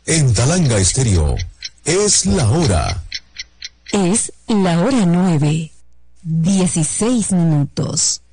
En Talanga Estéreo, es la hora. Es la hora 9:16.